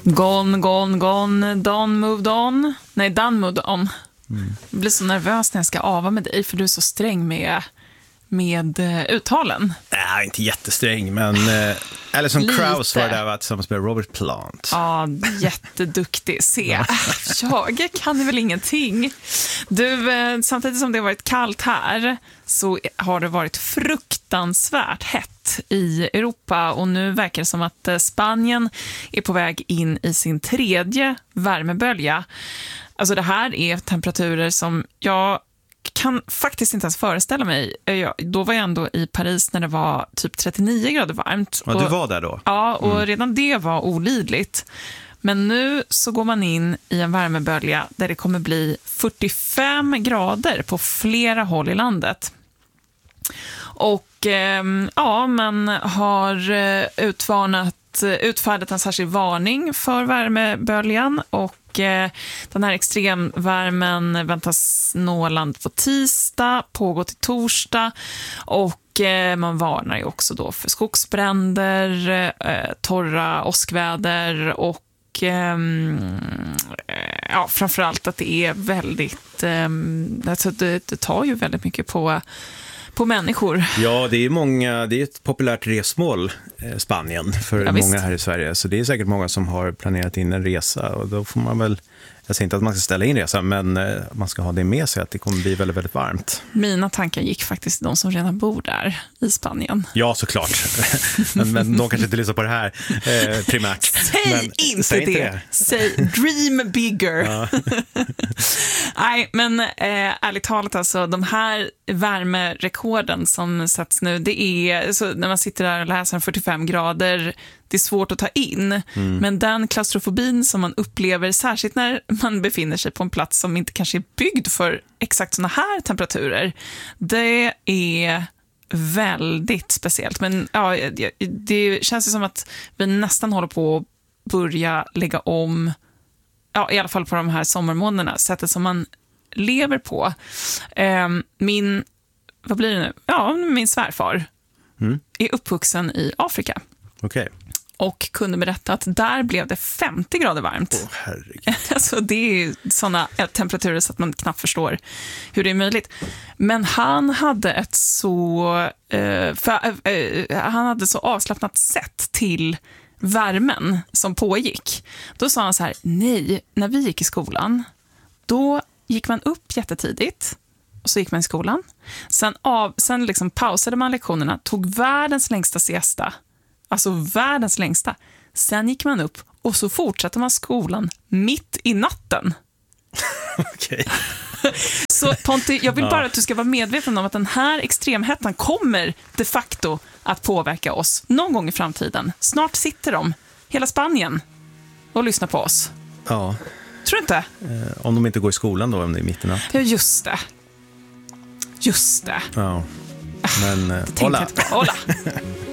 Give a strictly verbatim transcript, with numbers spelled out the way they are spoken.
Gone, gone, gone, Don moved on. Nej, Dan moved on. Mm. Jag blir så nervös när jag ska ava med dig, för du är så sträng med, med uh, uttalen. Nej, inte jättesträng, men uh, Alison Krauss var där tillsammans med Robert Plant. Ja, jätteduktig. Se, jag kan väl ingenting. Du, uh, samtidigt som det har varit kallt här så har det varit fruktansvärt hett i Europa, och nu verkar det som att Spanien är på väg in i sin tredje värmebölja. Alltså det här är temperaturer som jag kan faktiskt inte ens föreställa mig. Jag, då var jag ändå i Paris när det var typ trettionio grader varmt. Ja, du var där då? Ja, och mm. redan det var olidligt. Men nu så går man in i en värmebölja där det kommer bli fyrtiofem grader på flera håll i landet. Och eh, ja, man har utvarnat, utfärdat en särskild varning för värmeböljan, och eh, den här extremvärmen väntas nå land på tisdag, pågå till torsdag, och eh, man varnar ju också då för skogsbränder, eh, torra åskväder och ja, framförallt att det är väldigt alltså det, det tar ju väldigt mycket på på människor. Ja, det är många, det är ett populärt resmål, eh, Spanien, för ja, många visst. här i Sverige. Så det är säkert många som har planerat in en resa, och då får man väl, jag säger inte att man ska ställa in resan, men eh, man ska ha det med sig att det kommer bli väldigt, väldigt varmt. Mina tankar gick faktiskt till de som redan bor där i Spanien. Ja, såklart. men, men de kanske inte lyssnar på det här eh, primärt. Säg men, inte säg det. Inte det. Säg dream bigger. Ja. Nej, men eh, ärligt talat, alltså, de här värmerekorden som sätts nu, det är, så när man sitter där och läser fyrtiofem grader, det är svårt att ta in. Mm. Men den klaustrofobin som man upplever, särskilt när man befinner sig på en plats som inte kanske är byggd för exakt såna här temperaturer, det är väldigt speciellt. Men ja, det känns ju som att vi nästan håller på att börja lägga om, ja, i alla fall på de här sommarmånaderna, sättet som man lever på. Min, vad blir det nu? Ja, min svärfar mm. är uppvuxen i Afrika. Okej. Okay. Och kunde berätta att där blev det femtio grader varmt. Åh, herregud. Alltså det är sådana temperaturer så att man knappt förstår hur det är möjligt. Men han hade ett så eh, för, eh, han hade så avslappnat sätt till värmen som pågick. Då sa han så här: nej, när vi gick i skolan, då gick man upp jättetidigt och så gick man i skolan. Sen, av, sen liksom pausade man lektionerna, tog världens längsta siesta. Alltså världens längsta. Sen gick man upp och så fortsatte man skolan mitt i natten. Okej. Så Ponty, jag vill bara att du ska vara medveten om att den här extremhettan kommer de facto att påverka oss någon gång i framtiden. Snart sitter de, hela Spanien, och lyssnar på oss. Ja. Tror du inte? Eh, om de inte går i skolan då, om det är mitt i natten. Ja, just det. Just det. Ja. Men, eh, hola. Hola.